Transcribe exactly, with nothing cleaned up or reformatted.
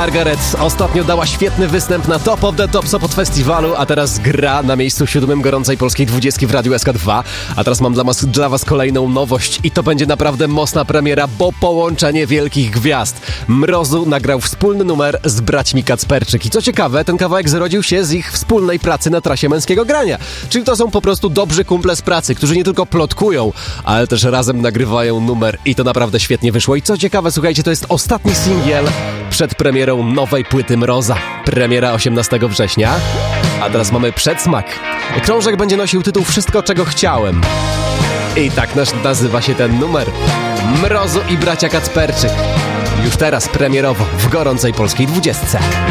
Margaret ostatnio dała świetny występ na Top of the Tops pod festiwalu, a teraz gra na miejscu siódmym gorącej polskiej dwudziestki w Radiu S K dwa. A teraz mam dla was, dla was kolejną nowość i to będzie naprawdę mocna premiera, bo połączenie wielkich gwiazd. Mrozu nagrał wspólny numer z braćmi Kacperczyk. I co ciekawe, ten kawałek zrodził się z ich wspólnej pracy na trasie Męskiego Grania. Czyli to są po prostu dobrzy kumple z pracy, którzy nie tylko plotkują, ale też razem nagrywają numer i to naprawdę świetnie wyszło. I co ciekawe, słuchajcie, to jest ostatni singiel przed premierą nowej płyty Mroza. Premiera osiemnastego września, a teraz mamy przedsmak. Krążek będzie nosił tytuł Wszystko, czego chciałem. I tak nasz nazywa się ten numer. Mrozu i bracia Kacperczyk. Już teraz premierowo w gorącej polskiej dwudziestce.